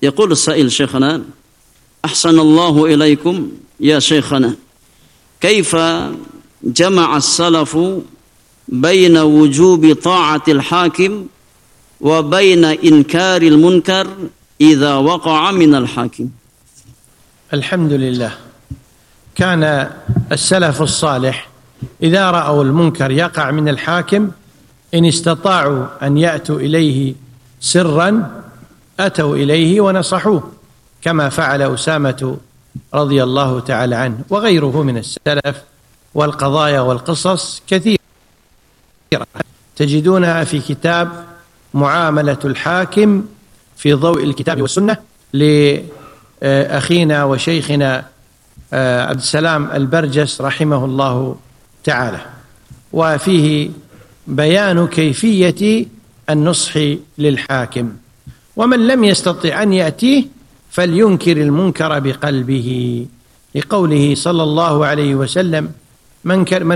يقول السائل: شيخنا أحسن الله إليكم يا شيخنا، كيف جمع السلف بين وجوب طاعة الحاكم وبين إنكار المنكر إذا وقع من الحاكم؟ الحمد لله، كان السلف الصالح إذا رأوا المنكر يقع من الحاكم إن استطاعوا أن يأتوا إليه سرا أتوا إليه ونصحوه، كما فعل أسامة رضي الله تعالى عنه وغيره من السلف. والقضايا والقصص كثيرة تجدونها في كتاب معاملة الحاكم في ضوء الكتاب والسنة لأخينا وشيخنا عبد السلام البرجس رحمه الله تعالى، وفيه بيان كيفية النصح للحاكم. ومن لم يستطع أن يأتيه فلينكر المنكر بقلبه، لقوله صلى الله عليه وسلم: من